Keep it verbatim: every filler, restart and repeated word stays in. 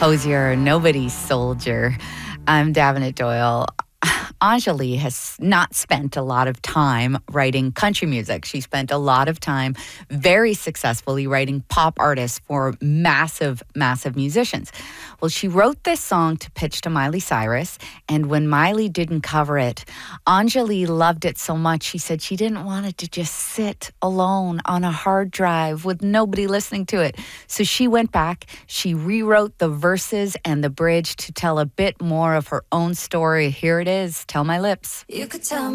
Hozier, nobody's soldier. I'm Davenant Doyle. Anjali has not spent a lot of time writing country music. She spent a lot of time very successfully writing pop artists for massive, massive musicians. Well, she wrote this song to pitch to Miley Cyrus, and when Miley didn't cover it, Anjali loved it so much, she said she didn't want it to just sit alone on a hard drive with nobody listening to it. So she went back, she rewrote the verses and the bridge to tell a bit more of her own story. Here it is. Tell My Lips. You could tell